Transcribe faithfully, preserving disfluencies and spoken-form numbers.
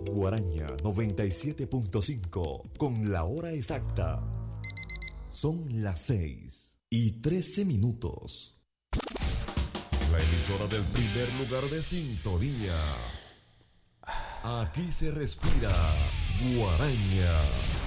Guaraña noventa y siete punto cinco con la hora exacta. Son las seis y trece minutos. La emisora del primer lugar de sintonía. Aquí se respira Guaraña.